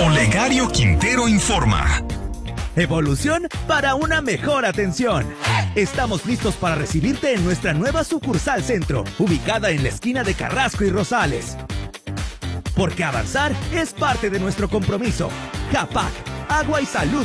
Olegario Quintero informa. Evolución para una mejor atención. Estamos listos para recibirte en nuestra nueva sucursal centro, ubicada en la esquina de Carrasco y Rosales. Porque avanzar es parte de nuestro compromiso. Japac, agua y salud